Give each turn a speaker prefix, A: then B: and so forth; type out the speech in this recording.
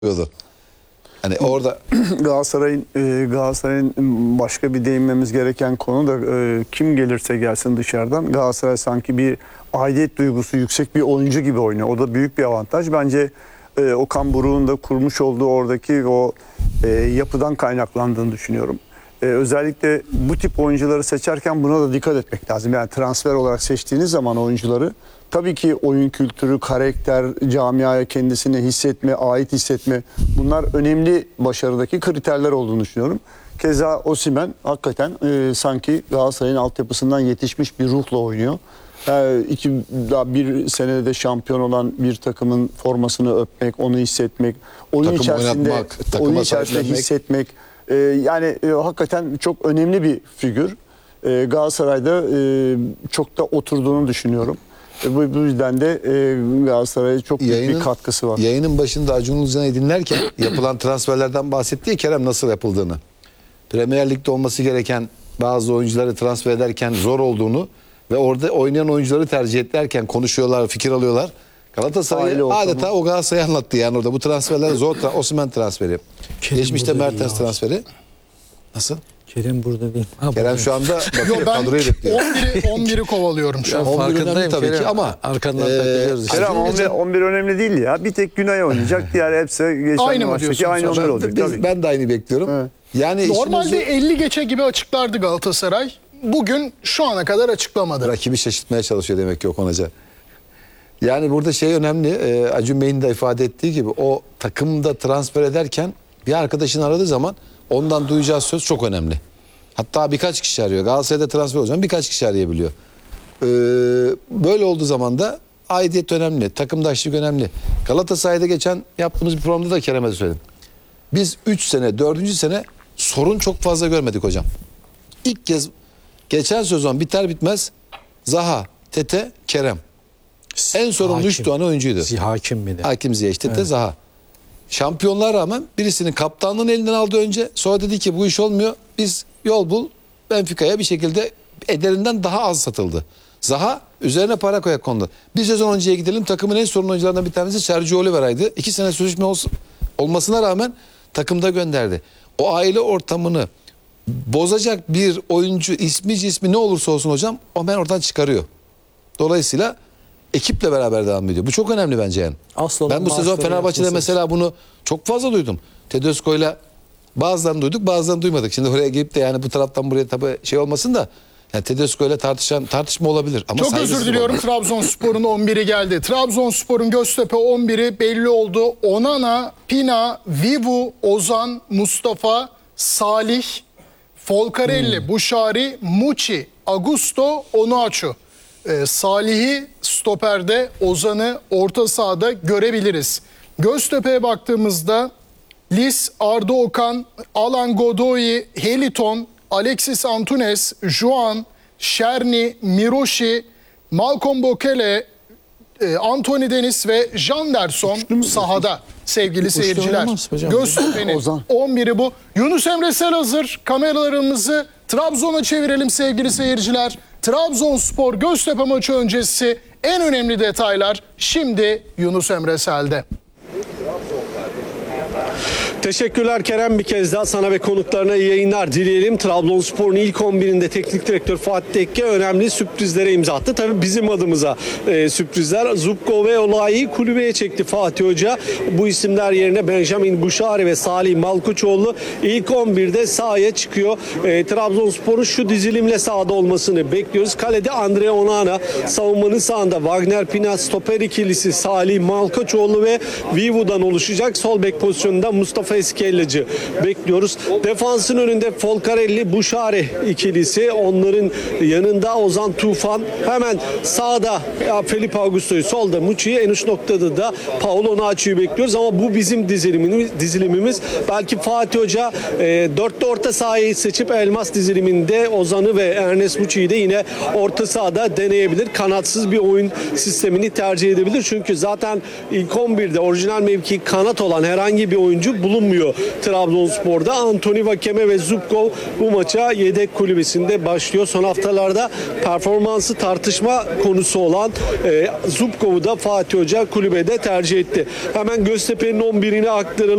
A: yapıyordu. Hani orada
B: Galatasaray'ın başka bir değinmemiz gereken konu da kim gelirse gelsin dışarıdan Galatasaray sanki bir aidiyet duygusu yüksek bir oyuncu gibi oynuyor. O da büyük bir avantaj. Bence Okan Buruk'un da kurmuş olduğu oradaki o yapıdan kaynaklandığını düşünüyorum. Özellikle bu tip oyuncuları seçerken buna da dikkat etmek lazım. Yani transfer olarak seçtiğiniz zaman oyuncuları tabii ki oyun kültürü, karakter, camiaya kendisini hissetme, ait hissetme bunlar önemli başarıdaki kriterler olduğunu düşünüyorum. Keza Osimhen hakikaten sanki Galatasaray'ın altyapısından yetişmiş bir ruhla oynuyor. Daha bir senede de şampiyon olan bir takımın formasını öpmek, onu hissetmek, oyun içerisinde hissetmek. Yani hakikaten çok önemli bir figür. Galatasaray'da çok da oturduğunu düşünüyorum. Bu yüzden de Galatasaray'a çok büyük bir katkısı var.
A: Yayının başında Acun Ilıcalı'yı dinlerken yapılan transferlerden bahsetti ya Kerem nasıl yapıldığını. Premier Lig'de olması gereken bazı oyuncuları transfer ederken zor olduğunu ve orada oynayan oyuncuları tercih ederken konuşuyorlar, fikir alıyorlar. Galatasaray adeta o Galatasaray'ı anlattı yani orada. Bu transferler zor. Osimhen transferi. Geçmişte Mertens transferi. Nasıl?
C: Kerem burada değil.
A: Kerem şu anda kadroyu bekliyor.
D: 11'i kovalıyorum şu an.
A: 11 önemli tabii
C: Kerem,
A: ki ama
C: arkandan takılıyoruz.
B: Kerem 11 önemli değil ya. Bir tek Günay oynayacak. Diğer hepsi geçen maçtaki aynı 11 olacak. Tabii.
A: Ben de aynı bekliyorum. Evet. Yani
D: normalde 50 geçe gibi açıklardı Galatasaray. Bugün şu ana kadar açıklamadı.
A: Rakibi şaşırtmaya çalışıyor demek ki Okan Hoca. Yani burada şey önemli. Acun Bey'in de ifade ettiği gibi o takımda transfer ederken bir arkadaşını aradığı zaman ondan duyacağı söz çok önemli. Hatta birkaç kişi arıyor. Galatasaray'da transfer olacağım birkaç kişi arayabiliyor. Böyle olduğu zaman da aidiyet önemli. Takımdaşlık önemli. Galatasaray'da geçen yaptığımız bir programda da Kerem'e de söyledim. Biz 3 sene 4. sene sorun çok fazla görmedik hocam. İlk kez geçen sezon biter bitmez Zaha, Tete, Kerem. En sorumlu 3 tane oyuncuydu.
C: Hakim bir de.
A: Hakim Ziyech, Tete, Zaha. Şampiyonlar rağmen birisinin kaptanlığını elinden aldı önce. Sonra dedi ki bu iş olmuyor. Biz yol bul. Benfica'ya bir şekilde ederinden daha az satıldı. Zaha üzerine para koyarak kondu. Bir sezon önceye gidelim. Takımın en sorunlu oyuncularından bir tanesi Sergio Oliveira'ydı. 2 sene sözleşme olmasına rağmen takımda gönderdi. O aile ortamını bozacak bir oyuncu ismi ne olursa olsun hocam o ben oradan çıkarıyor. Dolayısıyla ekiple beraber devam ediyor. Bu çok önemli bence yani. Ben bu sezon Fenerbahçe'de mesela bunu çok fazla duydum. Tedesco'yla bazılarını duyduk bazılarını duymadık. Şimdi oraya gelip de yani bu taraftan buraya tabii şey olmasın da yani Tedesco'yla tartışma olabilir. Ama
D: çok özür diliyorum. Trabzonspor'un 11'i geldi. Trabzonspor'un Göztepe 11'i belli oldu. Onana, Pina, Vivu, Ozan, Mustafa, Salih, Folcarelli, Buşari, Muçi, Augusto, Onuachu. Salih'i stoperde, Ozan'ı orta sahada görebiliriz. Göztepe'ye baktığımızda Lis, Arda Okan, Alan Godoy, Heliton, Alexis Antunes, Juan, Şerni, Miroshi, Malcolm Bokele, Anthony Dennis ve Janderson sahada sevgili seyirciler. Göztepe'nin 11'i bu. Yunus Emre Selazır, kameralarımızı Trabzon'a çevirelim sevgili seyirciler. Trabzonspor Göztepe maçı öncesi en önemli detaylar şimdi Yunus Emre Sel'de.
E: Teşekkürler Kerem, bir kez daha sana ve konuklarına iyi yayınlar dileyelim. Trabzonspor'un ilk 11'inde teknik direktör Fatih Tekke önemli sürprizlere imza attı. Tabii bizim adımıza sürprizler. Zubko ve Olayi'yi kulübeye çekti Fatih Hoca. Bu isimler yerine Benjamin Buşari ve Salih Malkoçoğlu ilk 11'de sahaya çıkıyor. Trabzonspor'un şu dizilimle sahada olmasını bekliyoruz. Kalede Andre Onana, savunmanın sağında Wagner Pina, stoper ikilisi Salih Malkoçoğlu ve Vivu'dan oluşacak. Sol bek pozisyonunda Mustafa Eskelleci bekliyoruz. Defansın önünde Folcarelli, Buşari ikilisi. Onların yanında Ozan Tufan. Hemen sağda Felipe Augusto'yu, solda Muçi'yi, en uç noktada da Paulo Onuachu'yu bekliyoruz. Ama bu bizim dizilimimiz. Belki Fatih Hoca 4'te orta sahayı seçip Elmas diziliminde Ozan'ı ve Ernest Muçi'yi de yine orta sahada deneyebilir. Kanatsız bir oyun sistemini tercih edebilir. Çünkü zaten ilk 11'de orijinal mevki kanat olan herhangi bir oyuncu bulunmuyor bulunmuyor Trabzonspor'da. Anthony Vakeme ve Zubkov bu maça yedek kulübesinde başlıyor. Son haftalarda performansı tartışma konusu olan Zubkov'u da Fatih Hoca kulübede tercih etti. Hemen Göztepe'nin 11'ini aktaralım.